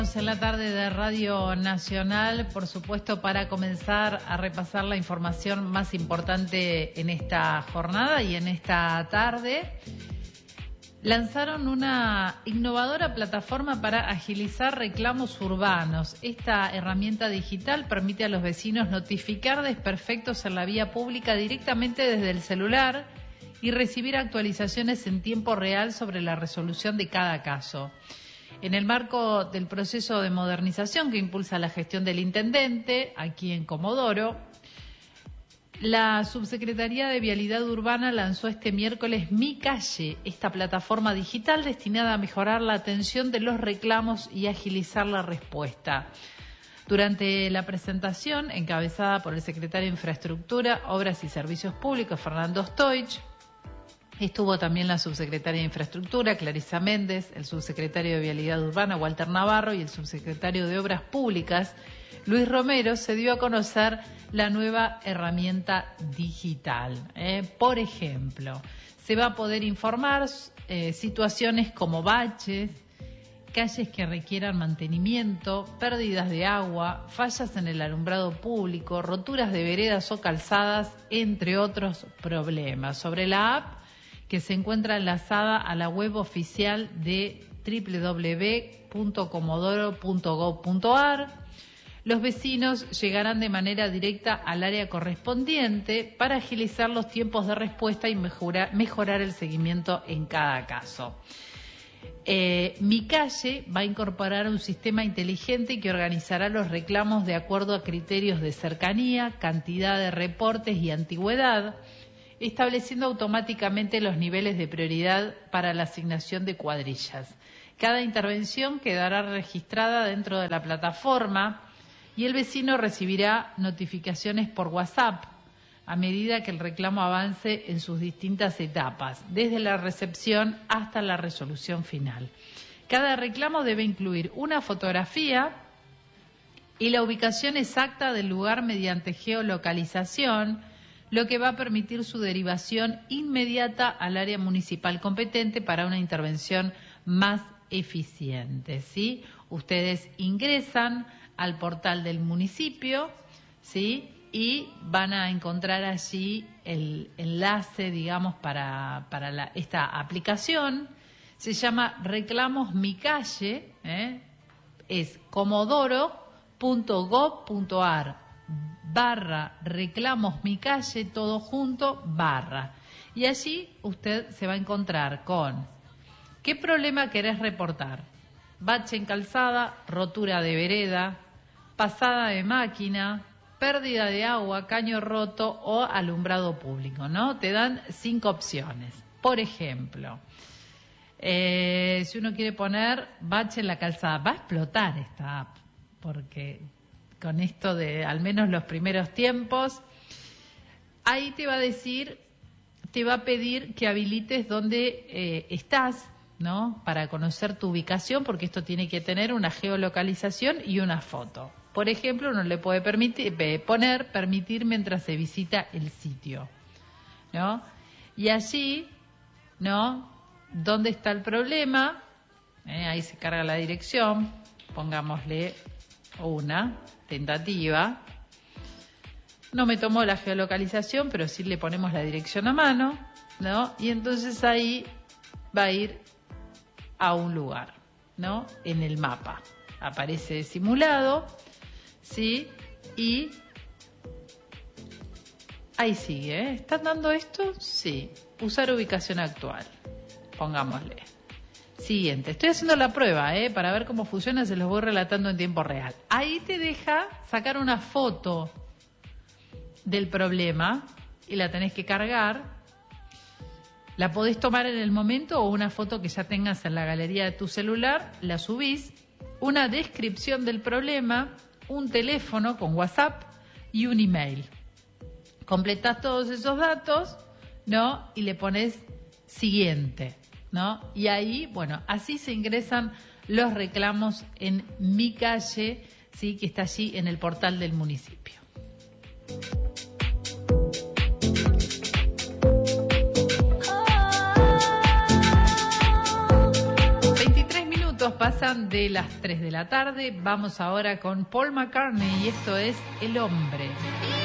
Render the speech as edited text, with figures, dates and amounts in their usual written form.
En la tarde de Radio Nacional, por supuesto, para comenzar a repasar la información más importante en esta jornada y en esta tarde, lanzaron una innovadora plataforma para agilizar reclamos urbanos. Esta herramienta digital permite a los vecinos notificar desperfectos en la vía pública directamente desde el celular y recibir actualizaciones en tiempo real sobre la resolución de cada caso. En el marco del proceso de modernización que impulsa la gestión del intendente, aquí en Comodoro, la Subsecretaría de Vialidad Urbana lanzó este miércoles Mi Calle, esta plataforma digital destinada a mejorar la atención de los reclamos y agilizar la respuesta. Durante la presentación, encabezada por el secretario de Infraestructura, Obras y Servicios Públicos, Fernando Stoich, estuvo también la subsecretaria de Infraestructura, Clarisa Méndez, el subsecretario de Vialidad Urbana, Walter Navarro, y el subsecretario de Obras Públicas, Luis Romero. Se dio a conocer la nueva herramienta digital. Por ejemplo, se va a poder informar situaciones como baches, calles que requieran mantenimiento, pérdidas de agua, fallas en el alumbrado público, roturas de veredas o calzadas, entre otros problemas. Sobre la app, que se encuentra enlazada a la web oficial de www.comodoro.gov.ar. Los vecinos llegarán de manera directa al área correspondiente para agilizar los tiempos de respuesta y mejorar el seguimiento en cada caso. Mi Calle va a incorporar un sistema inteligente que organizará los reclamos de acuerdo a criterios de cercanía, cantidad de reportes y antigüedad, estableciendo automáticamente los niveles de prioridad para la asignación de cuadrillas. Cada intervención quedará registrada dentro de la plataforma y el vecino recibirá notificaciones por WhatsApp a medida que el reclamo avance en sus distintas etapas, desde la recepción hasta la resolución final. Cada reclamo debe incluir una fotografía y la ubicación exacta del lugar mediante geolocalización, lo que va a permitir su derivación inmediata al área municipal competente para una intervención más eficiente, ¿sí? Ustedes ingresan al portal del municipio, ¿sí? Y van a encontrar allí el enlace, digamos, para esta aplicación. Se llama Reclamos Mi Calle, es comodoro.gov.ar /reclamos mi calle, todo junto, /. Y allí usted se va a encontrar con ¿qué problema querés reportar? Bache en calzada, rotura de vereda, pasada de máquina, pérdida de agua, caño roto o alumbrado público, ¿no? Te dan 5 opciones. Por ejemplo, si uno quiere poner bache en la calzada, va a explotar esta app, porque con esto de al menos los primeros tiempos, ahí te va a decir, te va a pedir que habilites dónde estás, ¿no? Para conocer tu ubicación, porque esto tiene que tener una geolocalización y una foto. Por ejemplo, uno le puede permitir mientras se visita el sitio, ¿no? Y allí, ¿no? ¿Dónde está el problema? Ahí se carga la dirección, pongámosle una tentativa. No me tomó la geolocalización, pero sí le ponemos la dirección a mano, ¿no? Y entonces ahí va a ir a un lugar, ¿no? En el mapa. Aparece simulado, ¿sí? Y ahí sigue, ¿Están dando esto? Sí. Usar ubicación actual. Pongámosle. Siguiente, estoy haciendo la prueba, para ver cómo funciona, se los voy relatando en tiempo real. Ahí te deja sacar una foto del problema y la tenés que cargar. La podés tomar en el momento o una foto que ya tengas en la galería de tu celular, la subís, una descripción del problema, un teléfono con WhatsApp y un email. Completás todos esos datos, ¿no? Y le pones siguiente, ¿no? Y ahí, bueno, así se ingresan los reclamos en Mi Calle, ¿sí? Que está allí en el portal del municipio. pasan de las 3 de la tarde. Vamos ahora con Paul McCartney y esto es El Hombre.